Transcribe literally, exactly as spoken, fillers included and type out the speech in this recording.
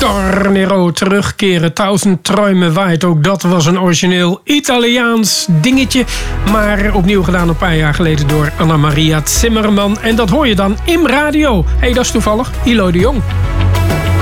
Tornero terugkeren. Tausend Träume waait. Ook dat was een origineel Italiaans dingetje. Maar opnieuw gedaan een paar jaar geleden door Anna Maria Zimmerman. En dat hoor je dan in radio. Hé, hey, dat is toevallig Eloy de Jong.